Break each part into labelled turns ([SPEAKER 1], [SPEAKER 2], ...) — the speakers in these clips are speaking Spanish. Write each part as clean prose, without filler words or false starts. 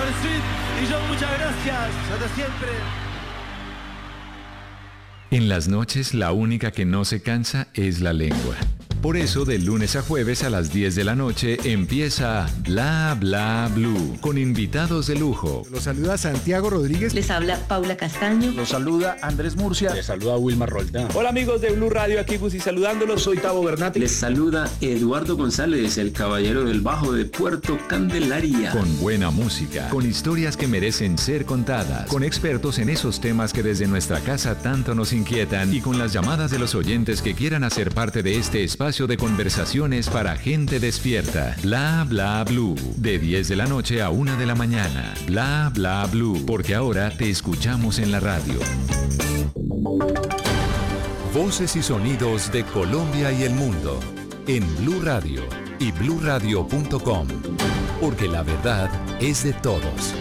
[SPEAKER 1] el Sud. Y John, muchas gracias. Hasta siempre.
[SPEAKER 2] En las noches, la única que no se cansa es la lengua. Por eso, de lunes a jueves a las 10 de la noche empieza Bla Bla Blue, con invitados de lujo.
[SPEAKER 3] Los saluda Santiago Rodríguez.
[SPEAKER 4] Les habla Paula Castaño.
[SPEAKER 5] Los saluda Andrés Murcia.
[SPEAKER 6] Les saluda Wilmar Roldán.
[SPEAKER 7] Hola amigos de Blue Radio, aquí Gusi saludándolos.
[SPEAKER 8] Soy Tavo Bernati.
[SPEAKER 9] Les saluda Eduardo González, el caballero del bajo de Puerto Candelaria.
[SPEAKER 2] Con buena música, con historias que merecen ser contadas, con expertos en esos temas que desde nuestra casa tanto nos inquietan y con las llamadas de los oyentes que quieran hacer parte de este espacio de conversaciones para gente despierta. Bla Bla Blue, de 10 de la noche a 1 de la mañana. Bla Bla Blue, porque ahora te escuchamos en la radio. Voces y sonidos de Colombia y el mundo en Blue Radio y bluradio.com, porque la verdad es de todos.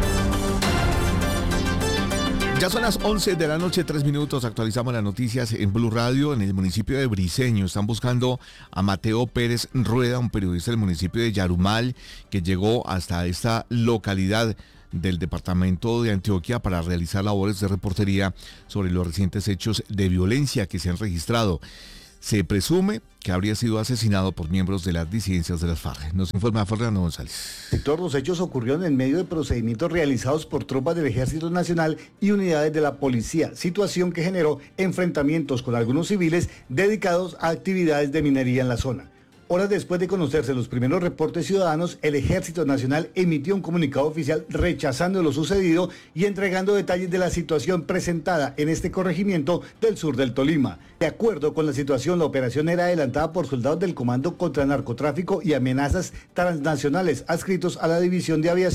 [SPEAKER 3] Ya son las 11 de la noche, 3 minutos. Actualizamos las noticias en Blue Radio. En el municipio de Briceño están buscando a Mateo Pérez Rueda, un periodista del municipio de Yarumal, que llegó hasta esta localidad del departamento de Antioquia para realizar labores de reportería sobre los recientes hechos de violencia que se han registrado. Se presume que habría sido asesinado por miembros de las disidencias de las FARC. Nos informa Fernando González.
[SPEAKER 10] Todos los hechos ocurrieron en medio de procedimientos realizados por tropas del Ejército Nacional y unidades de la policía, situación que generó enfrentamientos con algunos civiles dedicados a actividades de minería en la zona. Horas después de conocerse los primeros reportes ciudadanos, el Ejército Nacional emitió un comunicado oficial rechazando lo sucedido y entregando detalles de la situación presentada en este corregimiento del sur del Tolima. De acuerdo con la situación, la operación era adelantada por soldados del Comando contra Narcotráfico y Amenazas Transnacionales adscritos a la División de Aviación